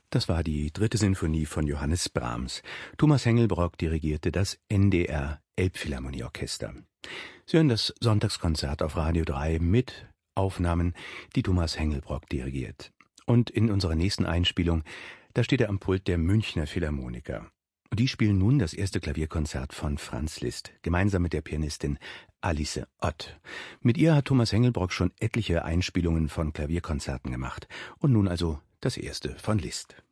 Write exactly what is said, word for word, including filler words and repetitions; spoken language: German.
Das war die dritte Sinfonie von Johannes Brahms. Thomas Hengelbrock dirigierte das N D R Elbphilharmonieorchester. Sie hören das Sonntagskonzert auf Radio drei mit Aufnahmen, die Thomas Hengelbrock dirigiert. Und in unserer nächsten Einspielung, da steht er am Pult der Münchner Philharmoniker. Und die spielen nun das erste Klavierkonzert von Franz Liszt, gemeinsam mit der Pianistin Alice Ott. Mit ihr hat Thomas Hengelbrock schon etliche Einspielungen von Klavierkonzerten gemacht. Und nun also das erste von Liszt.